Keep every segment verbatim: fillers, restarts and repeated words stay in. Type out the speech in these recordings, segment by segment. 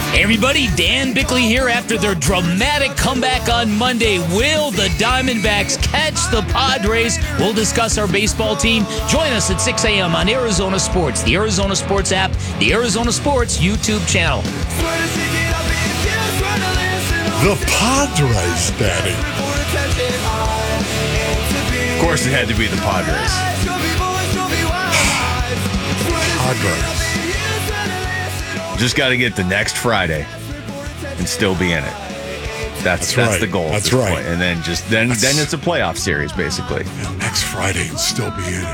Hey everybody, Dan Bickley here after their dramatic comeback on Monday. Will the Diamondbacks catch the Padres? We'll discuss our baseball team. Join us at six a.m. on Arizona Sports, the Arizona Sports app, the Arizona Sports YouTube channel. The Padres, Daddy. Of course it had to be the Padres. Padres. Just got to get the next Friday and still be in it. That's that's, that's right. the goal. That's at this right. point. And then just then That's, then it's a playoff series basically. Yeah, next Friday and still be in it.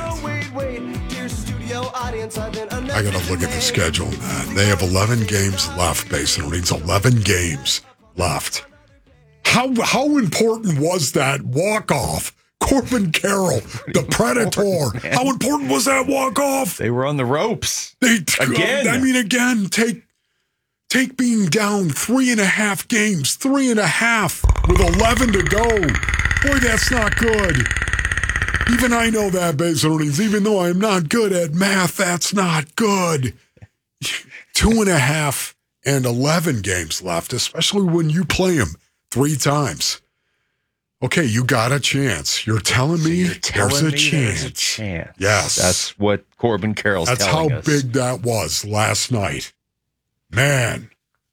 I got to look at the schedule, man. They have eleven games left, Basin Reeds. eleven games left. How how important was that walk-off? Corbin Carroll, the Predator. How important was that walk-off? They were on the ropes. They Again. I mean, again, take take being down three and a half games, three and a half with eleven to go. Boy, that's not good. Even I know that, Basin Reeds. Even though I'm not good at math, that's not good. Two and a half and eleven games left, especially when you play them three times. Okay, you got a chance. You're telling me, You're telling there's, a me chance. there's a chance. Yes. That's what Corbin Carroll's That's telling how us. big that was last night. Man.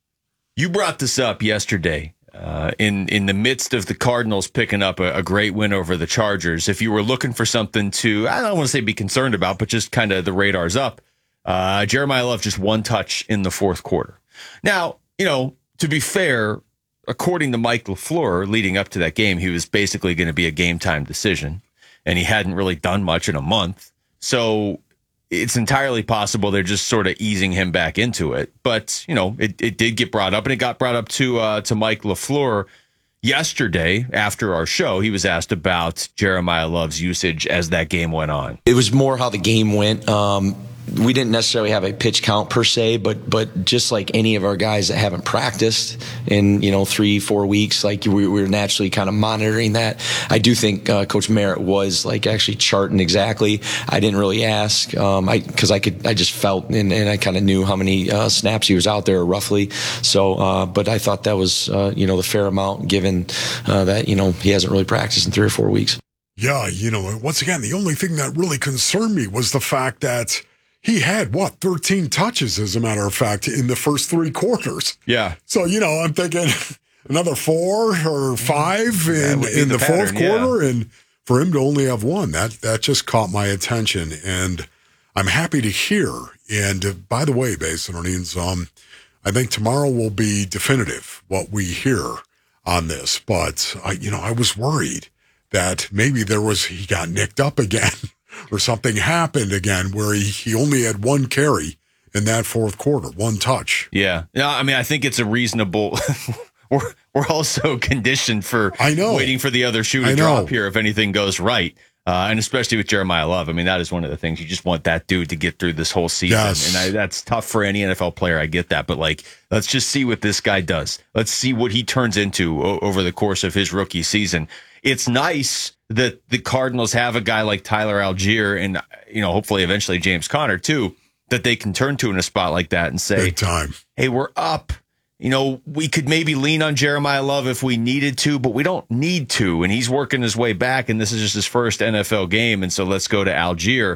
You brought this up yesterday uh, in, in the midst of the Cardinals picking up a, a great win over the Chargers. If you were looking for something to, I don't want to say be concerned about, but just kind of the radar's up, uh, Jeremiah Love just one touch in the fourth quarter. Now, you know, to be fair, according to Mike LaFleur, leading up to that game, he was basically going to be a game-time decision, and he hadn't really done much in a month. So it's entirely possible they're just sort of easing him back into it. But, you know, it, it did get brought up, and it got brought up to uh, to Mike LaFleur yesterday after our show. He was asked about Jeremiah Love's usage as that game went on. It was more how the game went. Um, we didn't necessarily have a pitch count per se, but but just like any of our guys that haven't practiced in, you know, three, four weeks, like we, we were naturally kind of monitoring that. I do think uh, Coach Merritt was like actually charting exactly. I didn't really ask um, I because I could I just felt and, and I kind of knew how many uh, snaps he was out there roughly. So, uh, but I thought that was uh, you know the fair amount given uh, that you know he hasn't really practiced in three or four weeks. Yeah, you know, once again, the only thing that really concerned me was the fact that he had, what, thirteen touches, as a matter of fact, in the first three quarters. Yeah. So, you know, I'm thinking another four or five in, would be in the the, pattern, fourth quarter. yeah. And for him to only have one, that, that just caught my attention. And I'm happy to hear. And uh, by the way, Basin Orleans, um, I think tomorrow will be definitive what we hear on this. But, I, you know, I was worried that maybe there was, he got nicked up again. Or something happened again where he, he only had one carry in that fourth quarter, one touch. Yeah. No, I mean, I think it's a reasonable. we're we're also conditioned for I know. waiting for the other shoe to I know. drop here if anything goes right. Uh, and especially with Jeremiah Love. I mean, that is one of the things. You just want that dude to get through this whole season. Yes. And I, that's tough for any N F L player. I get that. But, like, let's just see what this guy does. Let's see what he turns into o- over the course of his rookie season. It's nice that the Cardinals have a guy like Tyler Algier and, you know, hopefully eventually James Conner, too, that they can turn to in a spot like that and say, Big time. hey, we're up. You know, we could maybe lean on Jeremiah Love if we needed to, but we don't need to. And he's working his way back, and this is just his first N F L game. And so let's go to Algier.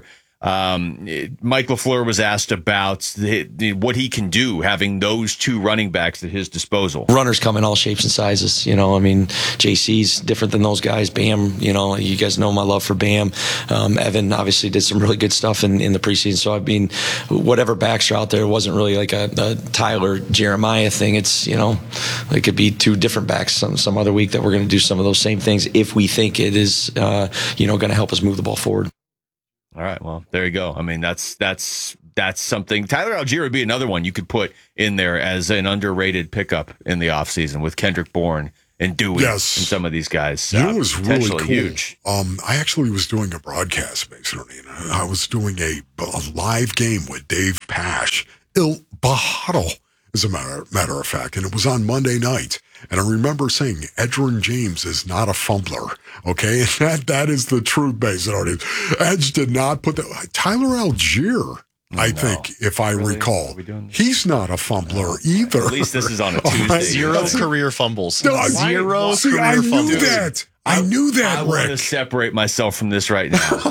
Um, it, Mike LaFleur was asked about the, the, what he can do having those two running backs at his disposal. Runners come in all shapes and sizes. You know, I mean, J C's different than those guys. Bam, you know, you guys know my love for Bam. Um, Evan obviously did some really good stuff in, in the preseason. So, I mean, whatever backs are out there, it wasn't really like a, a Tyler Jeremiah thing. It's, you know, it could be two different backs some, some other week that we're going to do some of those same things if we think it is, uh, you know, going to help us move the ball forward. All right, well, there you go. I mean, that's that's that's something. Tyler Algier would be another one you could put in there as an underrated pickup in the offseason with Kendrick Bourne and Dewey Yes. and some of these guys. You Uh, know, it was really potentially cool. huge. Um, I actually was doing a broadcast, basically. And I was doing a, a live game with Dave Pash, Il Bahado, as a matter, matter of fact. And it was on Monday night. And I remember saying, Edgerrin James is not a fumbler, okay? And that, that is the truth, basically. Edge did not put that. Tyler Algier I think, if I Really? recall. Are we doing this? He's not a fumbler either. At least this is on a Tuesday. Zero career fumbles. No, I- Zero See, career I knew fumbles. that. I knew that, I want to Rick. separate myself from this right now.